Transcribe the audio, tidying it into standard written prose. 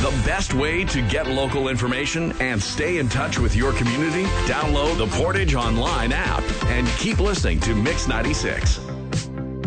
The best way to get local information and stay in touch with your community? Download the Portage Online app and keep listening to Mix 96.